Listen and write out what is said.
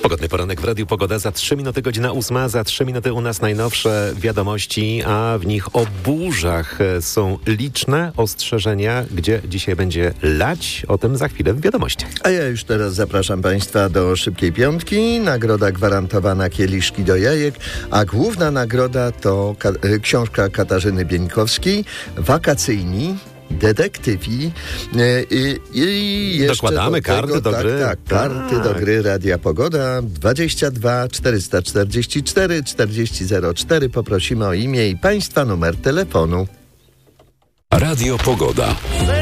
Pogodny poranek w Radiu Pogoda. Za 3 minuty godzina 8, za 3 minuty u nas najnowsze wiadomości, a w nich o burzach są liczne ostrzeżenia, gdzie dzisiaj będzie lać. O tym za chwilę w wiadomościach. A ja już teraz zapraszam Państwa do Szybkiej Piątki. Nagroda gwarantowana kieliszki do jajek, a główna nagroda to książka Katarzyny Bieńkowskiej, Wakacyjni, Detektywi i jeszcze dokładamy karty do gry. Tak, karty do gry Radia Pogoda 22 444 4004. Poprosimy o imię i Państwa numer telefonu. Radio Pogoda.